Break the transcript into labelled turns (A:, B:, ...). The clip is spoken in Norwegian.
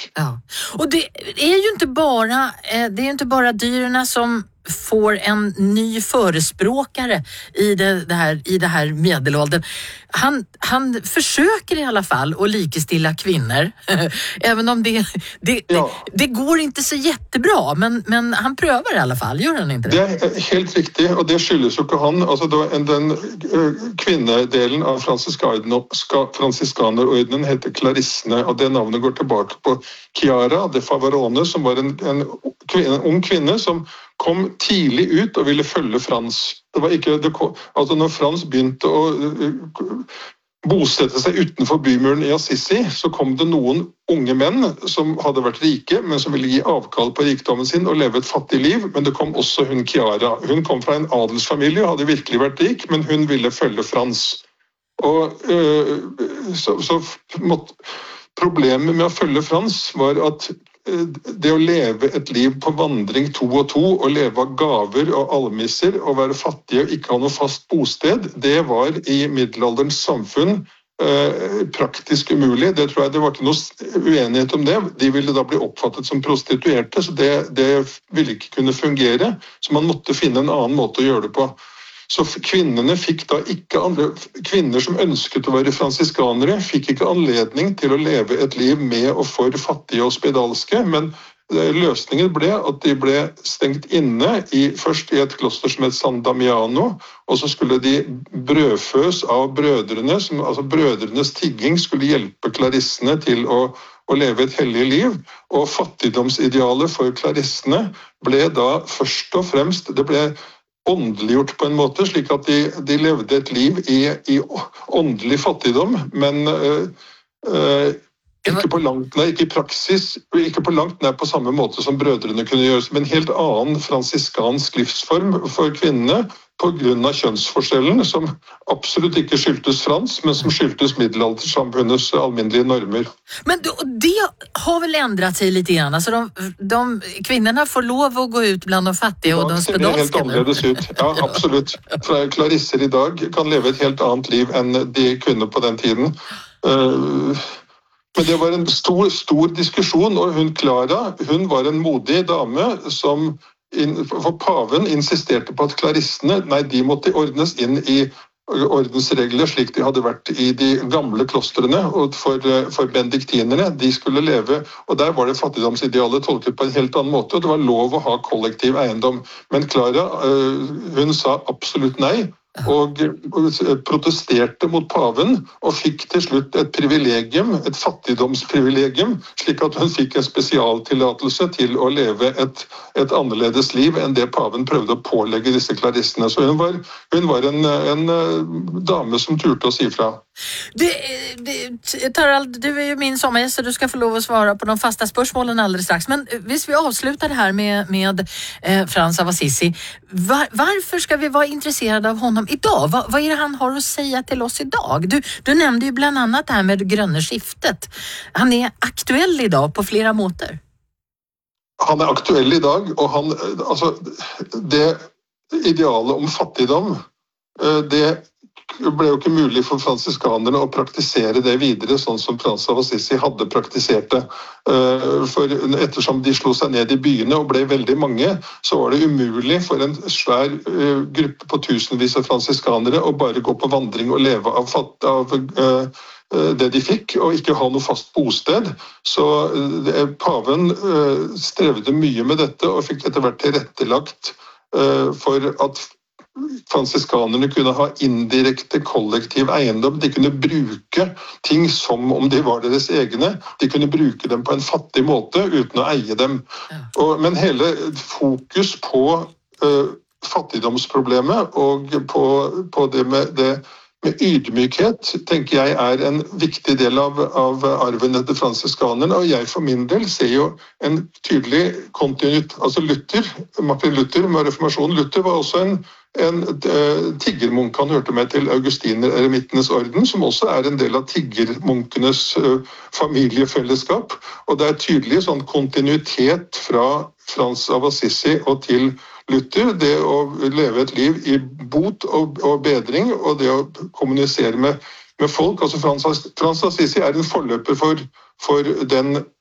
A: sak.
B: Ja. Och det är ju inte bara dyrerna som får en ny förespråkare i det här medelåldern. Han försöker i alla fall att likestilla kvinnor. Även om det går inte så jättebra, men han prövar i alla fall, gör han inte det?
A: Det är helt riktigt, och det skyldes jo ikke han. Altså den kvinnedelen av franciskanerordenen heter Clarissene, og det navnet går tilbake på Chiara de Favarone, som var en ung kvinne som kom tidlig ut og ville følge Frans. Når Frans begynte å bosette seg utenfor bymuren i Assisi, så kom det noen unge menn som hadde vært rike, men som ville gi avkall på rikdommen sin og leve et fattig liv. Men det kom også hun Chiara. Hun kom fra en adelsfamilie og hadde virkelig vært rik, men hun ville følge Frans. Og problemet med å følge Frans var at det å leve et liv på vandring to og to, og leve av gaver og almisser, og være fattig og ikke ha noe fast bosted, det var i middelalderens samfunn praktisk umulig. Det tror jeg det var ikke noe uenighet om det. De ville da bli oppfattet som prostituerte, så det ville ikke kunne fungere. Så man måtte finne en annen måte å gjøre det på. Så kvinnene fikk da kvinner som ønsket å være fransiskanere, fikk ikke anledning til å leve et liv med og for fattige og spedalske, men løsningen ble at de ble stengt inne først i et kloster som het San Damiano, og så skulle de brødføs av brødrene, altså brødrenes tigging skulle hjelpe klarissene til å leve et hellig liv, og fattigdomsidealet for klarissene ble da først og fremst, det ble åndeliggjort på en måte, slik at de levde et liv i åndelig fattigdom, men ikke på langt nær, ikke i praksis, ikke på langt nær på samme måte som brødrene kunne gjøre, men en helt annen fransiskansk livsform for kvinnene, på grunn av kjønnsforskjellen, som absolutt ikke skyldtes Frans, men som skyldtes middelaldersamfunnets alminnelige normer.
B: Men det har väl ändrat sig lite grann? Alltså de kvinnorna får lov att gå ut bland de fattiga och de spedalska.
A: Det ser helt annerledes ut. Ja, absolutt. Klarisser i dag kan leve et helt annet liv enn de kunne på den tiden. Men det var en stor diskusjon, og hun Clara, hun var en modig dame som for paven insisterte på at klarissene, de måtte ordnes inn i ordensregler slik de hadde vært i de gamle klostrene, og for benediktinerne, de skulle leve, og der var det fattigdomsidealet tolket på en helt annen måte, og det var lov å ha kollektiv eiendom. Men Clara, hun sa absolutt nei, og protesterte mot paven, og fikk til slutt et privilegium, et fattigdomsprivilegium, slik at hun fikk en spesialtillatelse til å leve et annerledes liv enn det paven prøvde å pålegge disse klarissene. Så hun var en dame som turte å si fra.
B: Tarald, du är ju min sommargäst, så du ska få lov att svara på de fasta spörsmålen alldeles strax. Men hvis vi avslutar det här med Frans av Assisi, varför ska vi vara intresserade av honom idag? Vad är det han har att säga till oss idag? Du nämnde ju bland annat det här med det gröna skiftet. Han är aktuell idag på flera måter.
A: Han är aktuell idag, och det idealet om fattigdom, det ble jo ikke mulig for fransiskanerne å praktisere det videre, sånn som Frans av Assisi hadde praktisert det. For ettersom de slo seg ned i byene og ble veldig mange, så var det umulig for en svær gruppe på tusenvis av fransiskanere å bare gå på vandring og leve av det de fikk, og ikke ha noe fast bosted. Så paven strevde mye med dette, og fikk etter hvert tilrettelagt for at fransiskanerne kunne ha indirekte kollektiv eiendom. De kunne bruke ting som om de var deres egne. De kunne bruke dem på en fattig måte uten å eie dem. Men hele fokus på fattigdomsproblemet og på det med ydmykhet, tenker jeg er en viktig del av arven etter fransiskanerne, og jeg for min del ser jo en tydelig kontinuitet. Altså Martin Luther med reformasjonen, Luther var også en tiggermunk. Han hørte med til Augustiner-eremittenes orden, som også er en del av tiggermunkenes familiefellesskap, og det er tydelig sånn kontinuitet fra Frans av Assisi og til Luther, det å leve et liv i bot og bedring, og det å kommunisere med folk. Altså Frans Assisi er en forløper for den